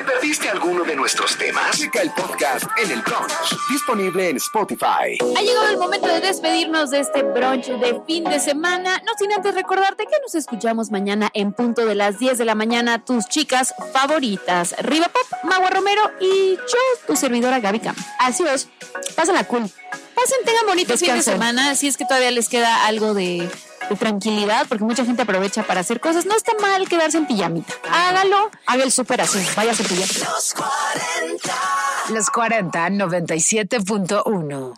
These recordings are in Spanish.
¿Te perdiste alguno de nuestros temas? Checa el podcast en el Brunch, disponible en Spotify. Ha llegado el momento de despedirnos de este brunch de fin de semana, no sin antes recordarte que nos escuchamos mañana en punto de las 10 de la mañana, tus chicas favoritas, Riva Pop, Magua Romero y yo, tu servidora Gaby Cam. Así es, pásenla cool. Tengan bonito fin de semana, si es que todavía les queda algo de tranquilidad, porque mucha gente aprovecha para hacer cosas. No está mal quedarse en pijamita. Hágalo, haga el súper así, váyase en pijamita. Los 40, 97.1.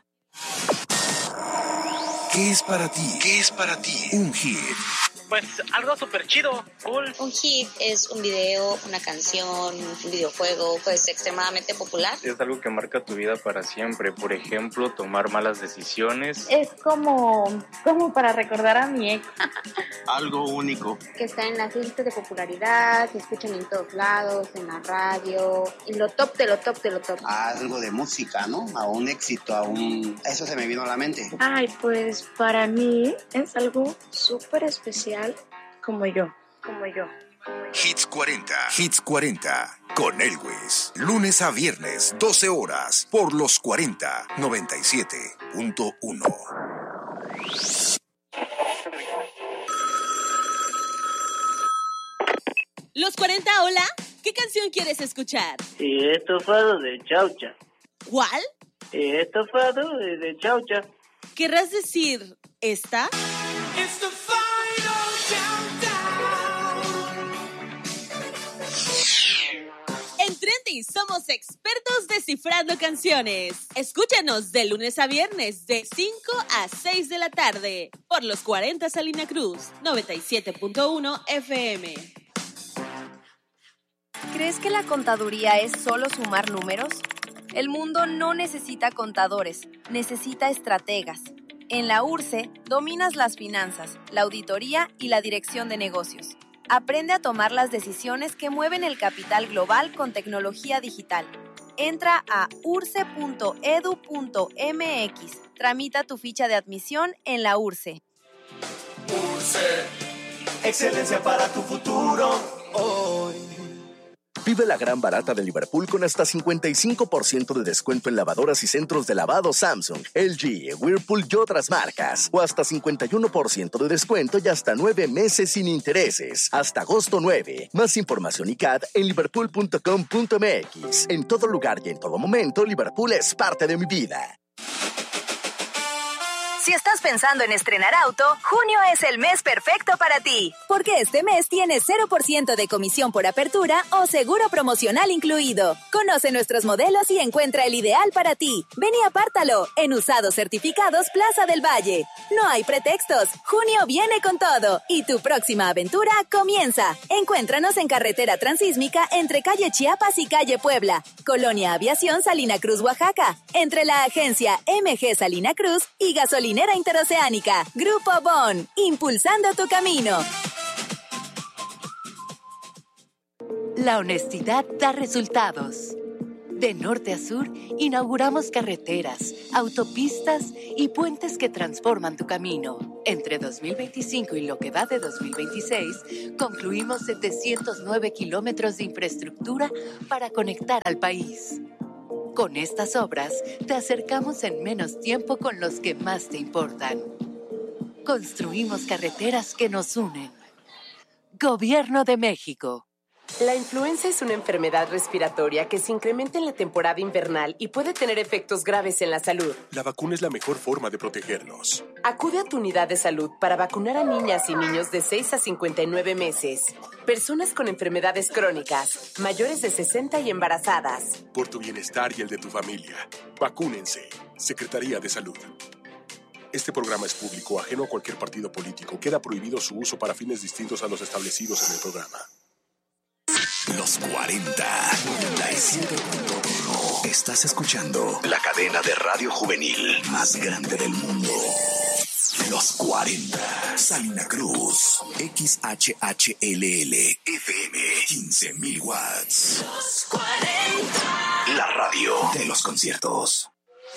¿Qué es para ti? ¿Qué es para ti un hit? Pues algo súper chido, cool. Un hit es un video, una canción, un videojuego, pues extremadamente popular. Es algo que marca tu vida para siempre. Por ejemplo, tomar malas decisiones. Es como para recordar a mi ex. Algo único. Que está en las listas de popularidad, se escuchan en todos lados, en la radio, y lo top de lo top de lo top. Algo de música, ¿no? A un éxito, Eso se me vino a la mente. Ay, pues para mí es algo súper especial. Como yo. Hits 40. Hits 40. Con Elwes. Lunes a viernes, 12 horas. Por los 40. 97.1. Los 40, hola. ¿Qué canción quieres escuchar? Estofado de chaucha. ¿Cuál? Estofado de chaucha. ¿Querrás decir esta? En Trendy somos expertos descifrando canciones. Escúchanos de lunes a viernes de 5 a 6 de la tarde por los 40 Salina Cruz, 97.1 FM. ¿Crees que la contaduría es solo sumar números? El mundo no necesita contadores, necesita estrategas. En la URSSE dominas las finanzas, la auditoría y la dirección de negocios. Aprende a tomar las decisiones que mueven el capital global con tecnología digital. Entra a urse.edu.mx. Tramita tu ficha de admisión en la URSSE. URSSE, excelencia para tu futuro hoy. Vive la gran barata de Liverpool con hasta 55% de descuento en lavadoras y centros de lavado Samsung, LG, Whirlpool y otras marcas. O hasta 51% de descuento y hasta 9 meses sin intereses. Hasta agosto 9. Más información y CAD en liverpool.com.mx. En todo lugar y en todo momento, Liverpool es parte de mi vida. Si estás pensando en estrenar auto, junio es el mes perfecto para ti. Porque este mes tienes 0% de comisión por apertura o seguro promocional incluido. Conoce nuestros modelos y encuentra el ideal para ti. Ven y apártalo en Usados Certificados Plaza del Valle. No hay pretextos. Junio viene con todo. Y tu próxima aventura comienza. Encuéntranos en Carretera Transísmica entre calle Chiapas y calle Puebla. Colonia Aviación Salina Cruz, Oaxaca. Entre la agencia MG Salina Cruz y Gasolinera Interoceánica. Grupo Bon, impulsando tu camino. La honestidad da resultados. De norte a sur, inauguramos carreteras, autopistas y puentes que transforman tu camino. Entre 2025 y lo que va de 2026, concluimos 709 kilómetros de infraestructura para conectar al país. Con estas obras, te acercamos en menos tiempo con los que más te importan. Construimos carreteras que nos unen. Gobierno de México. La influenza es una enfermedad respiratoria que se incrementa en la temporada invernal y puede tener efectos graves en la salud. La vacuna es la mejor forma de protegernos. Acude a tu unidad de salud para vacunar a niñas y niños de 6 a 59 meses, personas con enfermedades crónicas, mayores de 60 y embarazadas. Por tu bienestar y el de tu familia, vacúnense. Secretaría de Salud. Este programa es público, ajeno a cualquier partido político. Queda prohibido su uso para fines distintos a los establecidos en el programa. Los 40. 97.1. Estás escuchando la cadena de radio juvenil más grande del mundo. Los 40. Salina Cruz. XHHLL. FM. 15,000 watts. Los 40. La radio de los conciertos.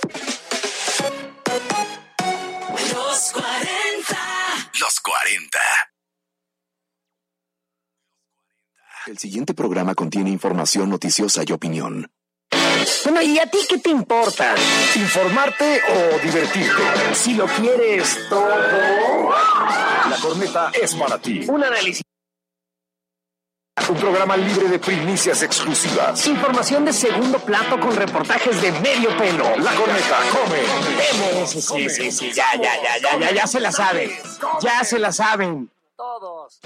Los 40. Los 40. El siguiente programa contiene información noticiosa y opinión. Bueno, ¿y a ti qué te importa? ¿Informarte o divertirte? Si lo quieres todo, La Corneta es para ti. Un análisis. Un programa libre de primicias exclusivas. Información de segundo plato con reportajes de medio pelo. La Corneta, come. Sí, ya se la saben. Ya se la saben. Todos.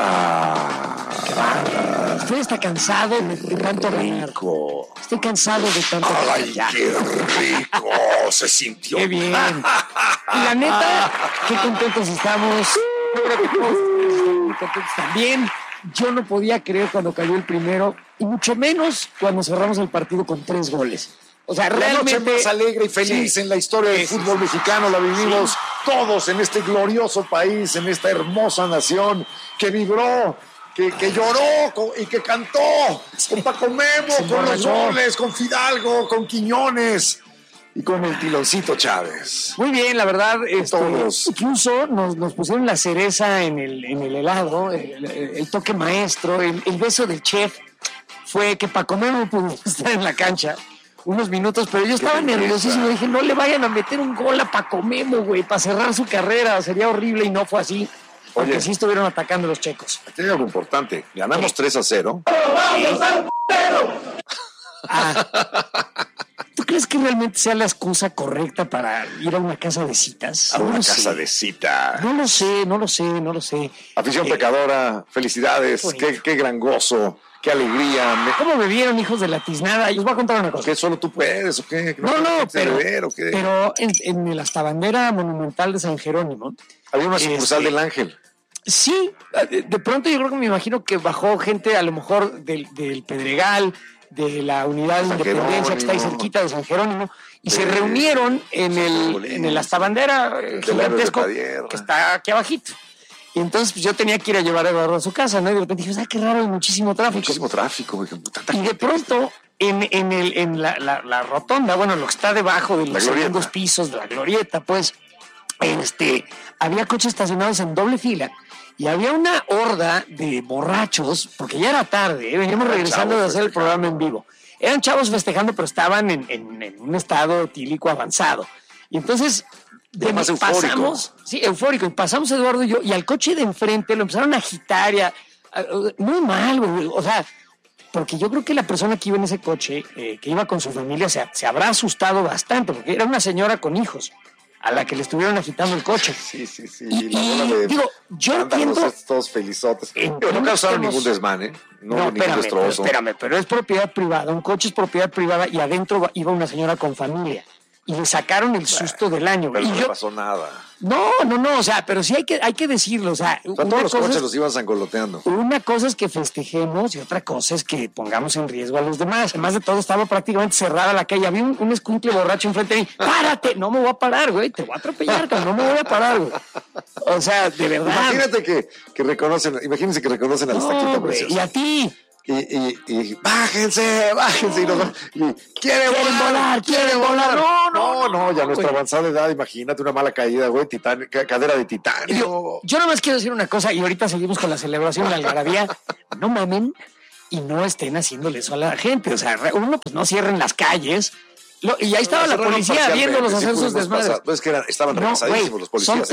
Estoy hasta cansado de tanto rico. Estoy cansado de tanto rico. ¡Ay, qué rico! Se sintió. ¡Qué bien! Y la neta, qué contentos estamos. Muy contentos también. Yo no podía creer cuando cayó el primero, y mucho menos cuando cerramos el partido con 3 goles. O sea, realmente... La noche más alegre y feliz en la historia del fútbol mexicano la vivimos todos en este glorioso país, en esta hermosa nación que vibró, que lloró y que cantó con Paco Memo, con los goles, con Fidalgo, con Quiñones y con el Tiloncito Chávez. Muy bien, la verdad, todos. Incluso nos pusieron la cereza en el helado, el toque maestro, el beso del chef fue que Paco Memo pudo estar en la cancha unos minutos, pero yo estaba nerviosísimo. Dije, no le vayan a meter un gol a Paco Memo, güey, para cerrar su carrera. Sería horrible, y no fue así. Porque sí estuvieron atacando los checos. Aquí hay algo importante. Ganamos 3-0. ¿Tú crees que realmente sea la excusa correcta para ir a una casa de citas? A una casa de citas. No lo sé. Afición pecadora, felicidades. Qué gran gozo. ¡Qué alegría! ¿Cómo me vieron, hijos de la tiznada? Y os voy a contar una cosa. ¿Qué, solo tú puedes o qué? No, pero en el Astabandera Monumental de San Jerónimo... Había una sucursal del Ángel. Sí, de pronto yo creo que me imagino que bajó gente a lo mejor del Pedregal, de la Unidad de Independencia, que está ahí cerquita de San Jerónimo, y se reunieron en el Astabandera gigantesco que está aquí abajito. Y entonces pues, yo tenía que ir a llevar a Eduardo a su casa, ¿no? Y de repente dije, ¿sabes qué raro? Hay muchísimo tráfico. Muchísimo tráfico. Y de pronto, en la rotonda, bueno, lo que está debajo de los segundos pisos de la glorieta, pues, había coches estacionados en doble fila. Y había una horda de borrachos, porque ya era tarde, veníamos regresando de hacer el programa en vivo. Eran chavos festejando, pero estaban en un estado etílico avanzado. Y entonces... pasamos, eufórico, y pasamos Eduardo y yo, y al coche de enfrente lo empezaron a agitar, muy mal, güey. O sea, porque yo creo que la persona que iba en ese coche, que iba con su familia, se habrá asustado bastante, porque era una señora con hijos a la que le estuvieron agitando el coche. Sí. Y digo, yo entiendo... Todos felizotes. No causaron ningún desmán, No, espérame, pero es propiedad privada, un coche es propiedad privada, y adentro iba una señora con familia. Y le sacaron el susto del año. Pero no pasó nada. No, o sea, pero sí hay que decirlo, o sea... todos los coches los iban zangoloteando. Una cosa es que festejemos y otra cosa es que pongamos en riesgo a los demás. Además de todo, estaba prácticamente cerrada la calle. Había un escuincle borracho enfrente de mí. ¡Párate! No me voy a parar, güey. Te voy a atropellar, no me voy a parar, güey. O sea, de verdad. Imagínense que reconocen a esta quinta preciosa. Y a ti... Y bájense y quieren volar. No, ya nuestra avanzada edad, imagínate una mala caída, güey, cadera de titanio. Yo nomás quiero decir una cosa, y ahorita seguimos con la celebración de la algarabía. No mamen y no estén haciéndole eso a la gente. O sea, uno, pues no cierren las calles. Y ahí estaba la policía viéndolos hacer sus desmadres. Es que estaban rebasadísimos los policías.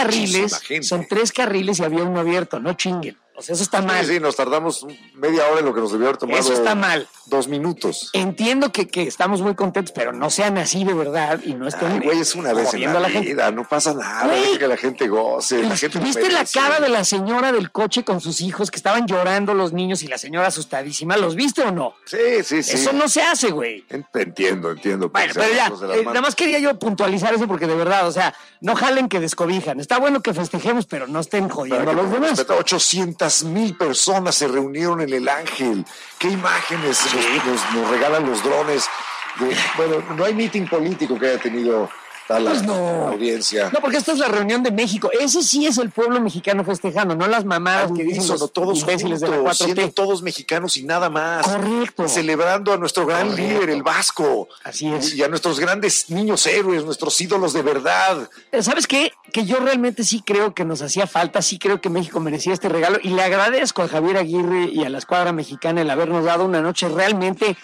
Son 3 carriles y había uno abierto, no chinguen. O sea, eso está mal. Sí, nos tardamos media hora en lo que nos debió haber tomado. Eso está mal. 2 minutos. Entiendo que estamos muy contentos, pero no sean así de verdad y no estén... güey, es una vez en la vida, no pasa nada. Deja que la gente goce. ¿Viste la cara de la señora del coche con sus hijos que estaban llorando los niños y la señora asustadísima? ¿Los viste o no? Sí. Eso no se hace, güey. Entiendo. Bueno, pero ya, nada más quería yo puntualizar eso porque de verdad, o sea, no jalen que descobijan. Está bueno que festejemos, pero no estén jodiendo a los demás. 800,000 personas se reunieron en el Ángel. ¿Qué imágenes nos regalan los drones? Bueno, no hay meeting político que haya tenido está la audiencia. No, porque esta es la reunión de México. Ese sí es el pueblo mexicano festejando, no las mamadas que dicen los todos imbéciles juntos, de la 4T. Siendo todos mexicanos y nada más. Correcto. Celebrando a nuestro gran líder, el Vasco. Así es. Y a nuestros grandes niños héroes, nuestros ídolos de verdad. ¿Sabes qué? Que yo realmente sí creo que nos hacía falta, sí creo que México merecía este regalo y le agradezco a Javier Aguirre y a la escuadra mexicana el habernos dado una noche realmente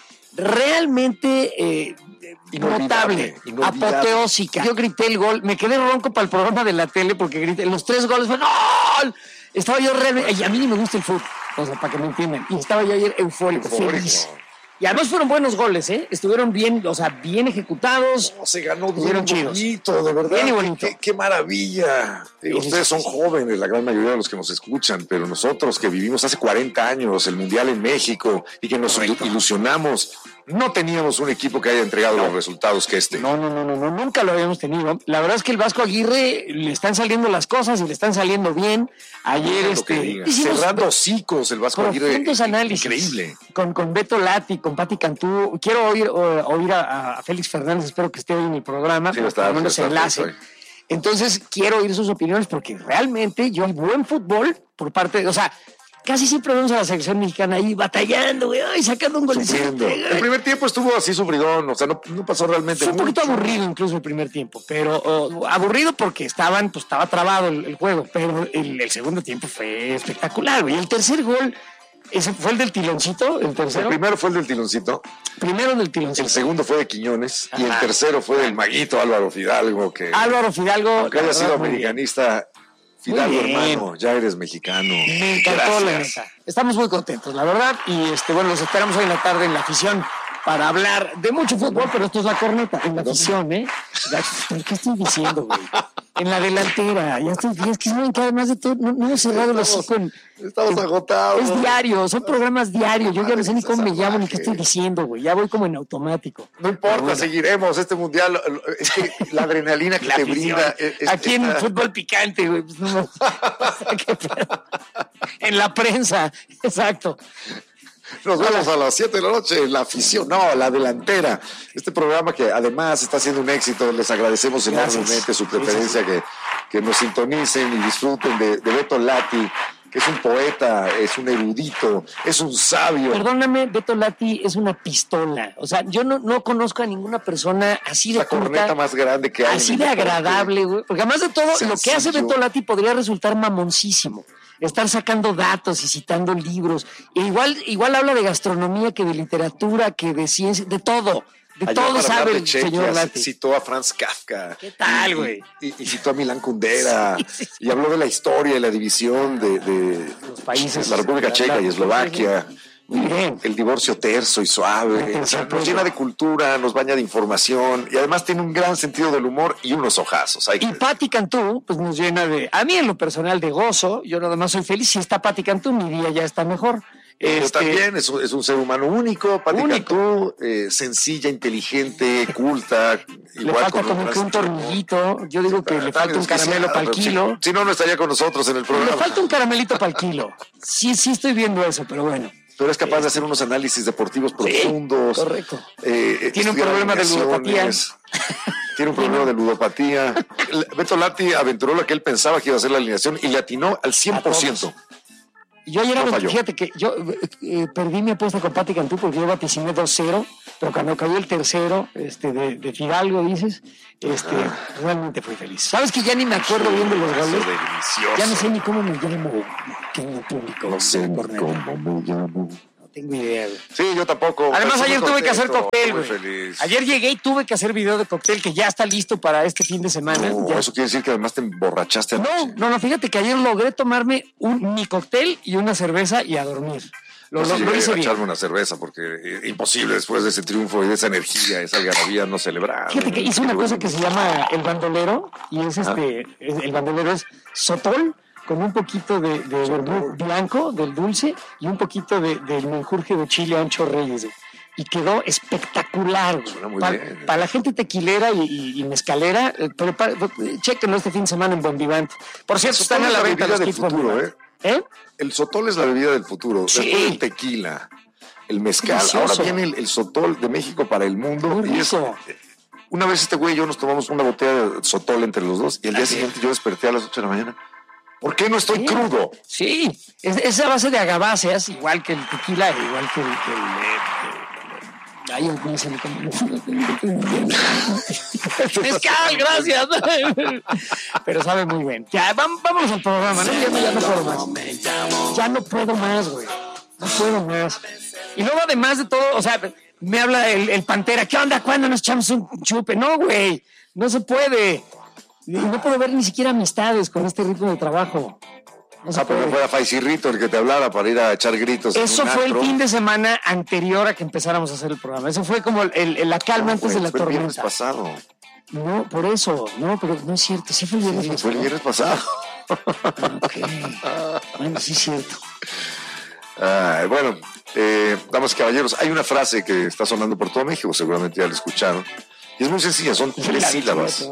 notable, apoteósica. Yo grité el gol, me quedé ronco para el programa de la tele porque grité, los 3 goles fue ¡gol! Estaba yo realmente, y a mí ni me gusta el fútbol, o sea, para que me entiendan, y estaba yo ayer eufórico. Feliz. Y además fueron buenos goles, estuvieron bien, o sea, bien ejecutados. No, se ganó bien bonito, de verdad. Bien y bonito. Qué maravilla. Ustedes son jóvenes, la gran mayoría de los que nos escuchan, pero nosotros que vivimos hace 40 años el Mundial en México y que nos ilusionamos, no teníamos un equipo que haya entregado los resultados que este. No, nunca lo habíamos tenido. La verdad es que el Vasco Aguirre le están saliendo las cosas y le están saliendo bien. Ayer cerrando hocicos el Vasco Aguirre. Análisis, increíble. Con Beto Lati, con Pati Cantú. Quiero oír a Félix Fernández, espero que esté hoy en el programa, sí, está, enlace. Entonces quiero oír sus opiniones porque realmente hay buen fútbol por parte de, o sea, casi siempre vemos a la selección mexicana ahí batallando, güey, sacando un golecito. El primer tiempo estuvo así sufridón, o sea, no pasó realmente mucho. Fue un poquito aburrido incluso el primer tiempo, pero aburrido porque estaba trabado el juego, pero el segundo tiempo fue espectacular, güey. El tercer gol, ¿ese fue el del tiloncito? ¿El tercero? El primero fue el del tiloncito. Primero del tiloncito. El segundo fue de Quiñones. Ajá. Y el tercero fue del maguito Álvaro Fidalgo. Álvaro Fidalgo. Aunque haya sido americanista, Fidalgo, hermano, ya eres mexicano. Me encantó, la neta. Estamos muy contentos, la verdad. Y bueno, los esperamos hoy en la tarde en la afición para hablar de mucho fútbol, pero esto es la corneta, en la afición, ¿eh? ¿Qué estoy diciendo, güey? En la delantera, es que saben que además de todo, no he cerrado los ojos. Estamos agotados. Es diario, son programas diarios. Yo ya no sé ni cómo me llamo ni qué estoy diciendo, güey. Ya voy como en automático. No importa, seguiremos este mundial. Es que la adrenalina que te brinda. Aquí en Fútbol Picante, güey. Pues no, en la prensa, exacto. Nos vemos a las 7 de la noche, la afición, la delantera. Este programa que además está siendo un éxito, les agradecemos enormemente su preferencia, que nos sintonicen y disfruten de Beto Lati, que es un poeta, es un erudito, es un sabio. Perdóname, Beto Lati es una pistola. O sea, yo no conozco a ninguna persona así de la corneta más grande que hay. Así de agradable, güey. Porque además de todo, lo que hace Beto Lati podría resultar mamoncísimo. Estar sacando datos y citando libros. E igual habla de gastronomía que de literatura, que de ciencia, de todo. De todo sabe el señor Lati. Citó a Franz Kafka. ¿Qué tal, güey? Y citó a Milán Kundera. Sí. Y habló de la historia y la división de los países. La República Checa y Eslovaquia. Muy bien. El divorcio terso y suave. Nos llena de cultura, nos baña de información y además tiene un gran sentido del humor y unos ojazos. Y Pati Cantú, pues nos llena a mí en lo personal de gozo. Yo nada más soy feliz. Si está Pati Cantú, mi día ya está mejor. También es un ser humano único, Pati Cantú, sencilla, inteligente, culta. Le falta como que un tornillito. Yo digo que le falta un caramelo para el kilo. Si no estaría con nosotros en el programa. Le falta un caramelito para el kilo. Sí estoy viendo eso, pero bueno. Pero es capaz de hacer unos análisis deportivos profundos. Correcto. Tiene un problema de ludopatía. Tiene un problema de ludopatía. Beto Lati aventuró lo que él pensaba que iba a ser la alineación y le atinó al 100%. Yo ayer, fíjate que yo perdí mi apuesta con Pati Cantú porque yo vaticiné 2-0, pero cuando cayó el tercero de Fidalgo, dices, realmente fui feliz. ¿Sabes que ya ni me acuerdo bien de los goles? Delicioso. Ya no sé ni cómo me llamo, que en el público. No sé cómo me llamo. No tengo idea, güey. Sí, yo tampoco. Además, ayer tuve que hacer cóctel, güey. Feliz. Ayer llegué y tuve que hacer video de cóctel que ya está listo para este fin de semana. No, eso quiere decir que además te emborrachaste anoche. No, fíjate que ayer logré tomarme mi cóctel y una cerveza y a dormir. Lo hice bien. Echarme una cerveza porque imposible después de ese triunfo y de esa energía, esa algarabía no celebrar. Fíjate que hice una cosa que se llama el bandolero y es el bandolero es sotol con un poquito de vermut blanco, del dulce, y un poquito del menjurje de chile ancho Reyes. Y quedó espectacular. Para la gente tequilera y mezcalera, pero chequenlo este fin de semana en Bonvivant. Por cierto, están a la venta los kits futuro, El sotol es la bebida del futuro. Sí. Después el tequila, el mezcal. Ahora viene el sotol de México para el mundo. Muy rico. Una vez este güey y yo nos tomamos una botella de Sotol entre los dos y el día siguiente yo desperté a las 8 de la mañana. ¿Por qué no estoy crudo? Sí, es a base de agaváceas, igual que el tequila, igual que el ay, no sé mezcal, gracias. Pero sabe muy bien. Ya, vámonos al programa, ¿no? Ya no puedo más. Ya no puedo más, güey. No puedo más. Y luego, además de todo, o sea, me habla el Pantera. ¿Qué onda? ¿Cuándo nos echamos un chupe? No, güey. No se puede. Y no puedo ver ni siquiera amistades con este ritmo de trabajo. No pero fuera Faisirrito el que te hablara para ir a echar gritos. Eso fue el fin de semana anterior a que empezáramos a hacer el programa. Eso fue como la calma antes de la tormenta. Fue el viernes pasado. No, por eso. No, pero no es cierto. Sí fue el viernes pasado. Fue el viernes pasado. Ok. Bueno, sí es cierto. Bueno, damas y caballeros, hay una frase que está sonando por todo México, seguramente ya la escucharon. Y es muy sencilla, son 3 sílabas.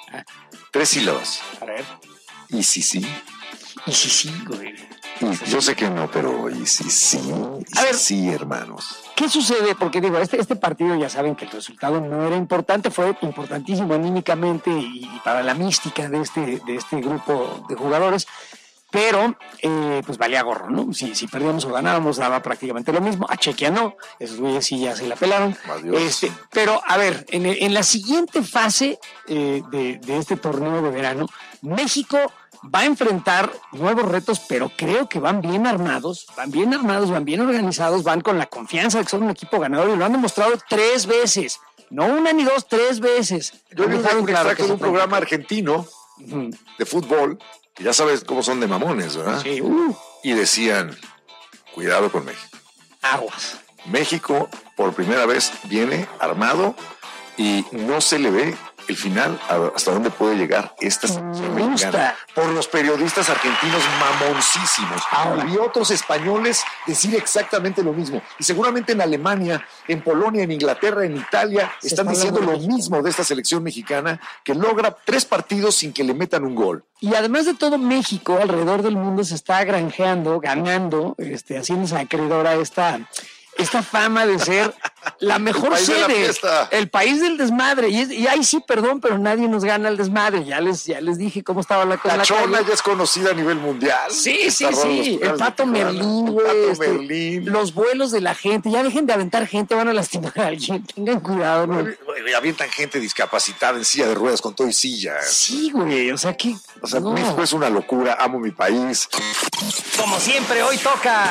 3 sílabas. A ver. Y sí. Y sí, güey. Yo sé que no, pero y sí. A ver, sí, hermanos. ¿Qué sucede? Porque digo, este partido ya saben que el resultado no era importante, fue importantísimo anímicamente y para la mística de este grupo de jugadores, pero pues valía gorro, ¿no? Si perdíamos o ganábamos daba prácticamente lo mismo. A Chequia no, esos güeyes sí ya se la pelaron. Pero a ver, en la siguiente fase de este torneo de verano, México va a enfrentar nuevos retos, pero creo que van bien armados, van bien organizados, van con la confianza de que son un equipo ganador y lo han demostrado 3 veces. No una ni dos, 3 veces. Yo vi un extracto de un programa argentino de fútbol, que ya sabes cómo son de mamones, ¿verdad? Sí. Y decían, cuidado con México. Aguas. México por primera vez viene armado y no se le ve el final, hasta dónde puede llegar esta selección mexicana. Por los periodistas argentinos mamoncísimos. Y otros españoles decir exactamente lo mismo. Y seguramente en Alemania, en Polonia, en Inglaterra, en Italia, están diciendo lo mismo de esta selección mexicana, que logra 3 partidos sin que le metan un gol. Y además de todo, México alrededor del mundo se está granjeando, ganando, haciéndose acreedora esta fama de ser la mejor sede, el país del desmadre. Y ahí sí, perdón, pero nadie nos gana el desmadre. Ya les dije cómo estaba la cosa. La Chona ya es conocida a nivel mundial. Sí. El Pato Merlín, güey. Los vuelos de la gente. Ya dejen de aventar gente, van a lastimar a alguien. Tengan cuidado, ¿no? Avientan gente discapacitada en silla de ruedas con todo y silla. Sí, güey. O sea, México es una locura. Amo mi país. Como siempre, hoy toca.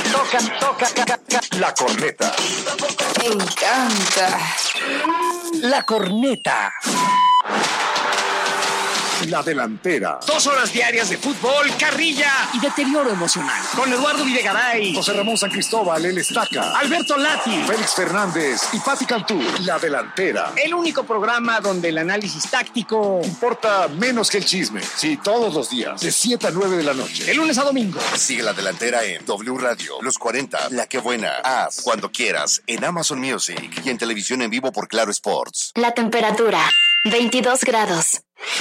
La corneta. Me encanta. La corneta. La delantera. 2 horas diarias de fútbol, carrilla y deterioro emocional. Con Eduardo Videgaray, José Ramón San Cristóbal, El Estaca, Alberto Lati, Félix Fernández y Pati Cantú. La delantera. El único programa donde el análisis táctico importa menos que el chisme. Sí, todos los días, de 7 a 9 de la noche. De lunes a domingo. Sigue La Delantera en W Radio, Los 40, La Que Buena, Haz, Cuando Quieras, en Amazon Music y en televisión en vivo por Claro Sports. La temperatura, 22 grados.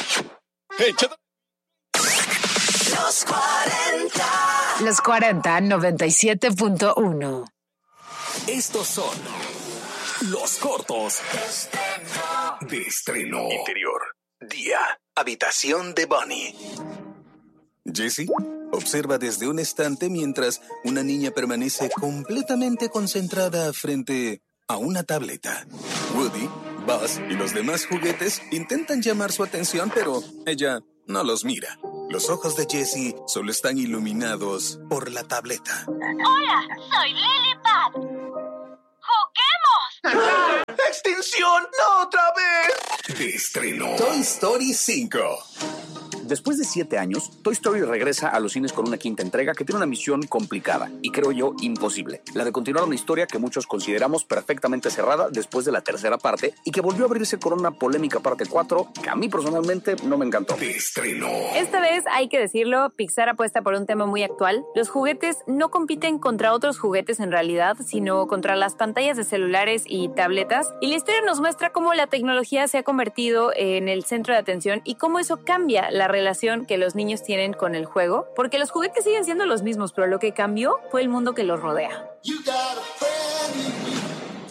Los 40. Los 40, 97.1. Estos son los cortos de estreno. Interior, día, habitación de Bonnie. Jessie observa desde un estante mientras una niña permanece completamente concentrada frente a una tableta. Woody, Buzz y los demás juguetes intentan llamar su atención, pero ella no los mira. Los ojos de Jessie solo están iluminados por la tableta. Hola, soy Lilipad. ¡Juguemos! ¡Extinción! ¡No otra vez! De estreno. Toy Story 5. Después de 7 años, Toy Story regresa a los cines con una quinta entrega que tiene una misión complicada y creo yo imposible. La de continuar una historia que muchos consideramos perfectamente cerrada después de la tercera parte y que volvió a abrirse con una polémica parte 4 que a mí personalmente no me encantó. De estreno. Esta vez, hay que decirlo, Pixar apuesta por un tema muy actual. Los juguetes no compiten contra otros juguetes en realidad, sino contra las pantallas de celulares y tabletas. Y la historia nos muestra cómo la tecnología se ha convertido en el centro de atención y cómo eso cambia la relación que los niños tienen con el juego, porque los juguetes siguen siendo los mismos, pero lo que cambió fue el mundo que los rodea.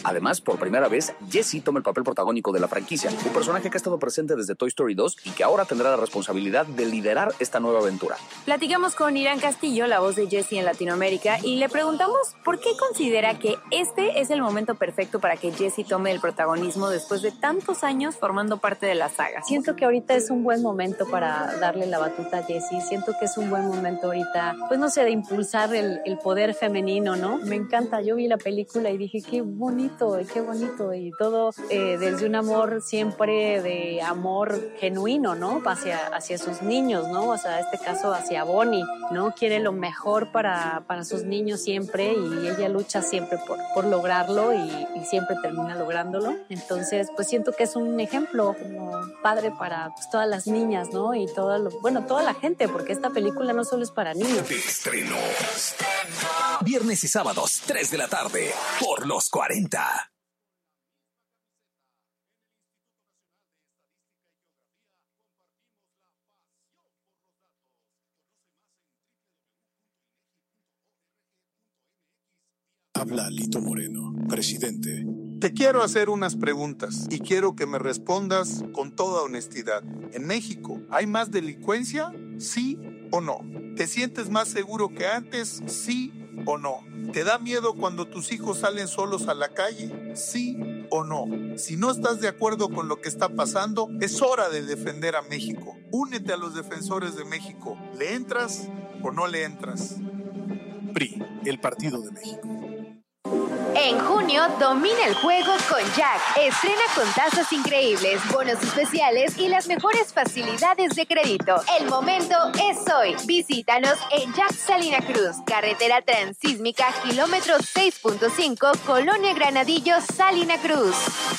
Además, por primera vez, Jessie toma el papel protagónico de la franquicia, un personaje que ha estado presente desde Toy Story 2 y que ahora tendrá la responsabilidad de liderar esta nueva aventura. Platicamos con Irán Castillo, la voz de Jessie en Latinoamérica, y le preguntamos por qué considera que este es el momento perfecto para que Jessie tome el protagonismo después de tantos años formando parte de la saga. Siento que ahorita es un buen momento para darle la batuta a Jessie. Siento que es un buen momento ahorita, pues no sé, de impulsar el poder femenino, ¿no? Me encanta. Yo vi la película y dije, qué bonito. Y todo desde un amor siempre de amor genuino, ¿no? Hacia sus niños, ¿no? O sea, en este caso hacia Bonnie, ¿no? Quiere lo mejor para sus niños siempre y ella lucha siempre por lograrlo y siempre termina lográndolo. Entonces, pues siento que es un ejemplo como padre para pues, todas las niñas, ¿no? Y toda la gente, porque esta película no solo es para niños. Estreno. Viernes y sábados, 3 de la tarde, por los 40. Habla Lito Moreno, presidente. Te quiero hacer unas preguntas y quiero que me respondas con toda honestidad. ¿En México hay más delincuencia? ¿Sí o no? ¿Te sientes más seguro que antes? ¿Sí o no? ¿Te da miedo cuando tus hijos salen solos a la calle? ¿Sí o no? Si no estás de acuerdo con lo que está pasando, es hora de defender a México. Únete a los defensores de México. ¿Le entras o no le entras? PRI, el Partido de México. En junio, domina el juego con Jack. Estrena con tasas increíbles, bonos especiales y las mejores facilidades de crédito. El momento es hoy. Visítanos en Jack Salina Cruz, carretera transísmica, kilómetro 6.5, Colonia Granadillo, Salina Cruz.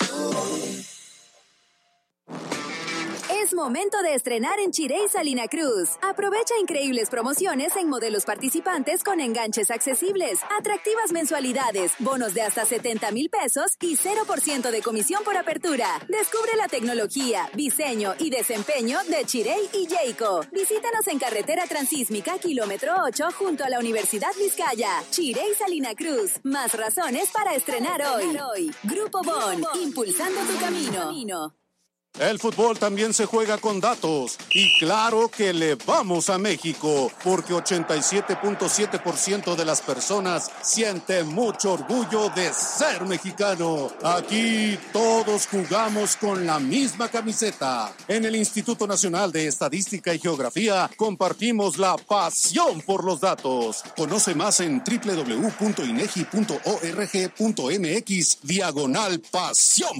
Es momento de estrenar en Chirey Salina Cruz. Aprovecha increíbles promociones en modelos participantes con enganches accesibles, atractivas mensualidades, bonos de hasta 70,000 pesos y 0% de comisión por apertura. Descubre la tecnología, diseño y desempeño de Chirey y Jayco. Visítanos en carretera transísmica, kilómetro 8, junto a la Universidad Vizcaya. Chirey Salina Cruz. Más razones para estrenar hoy. Grupo Bon, impulsando tu camino. El fútbol también se juega con datos y claro que le vamos a México porque 87.7% de las personas siente mucho orgullo de ser mexicano. Aquí todos jugamos con la misma camiseta. En el Instituto Nacional de Estadística y Geografía compartimos la pasión por los datos. Conoce más en www.inegi.org.mx/pasión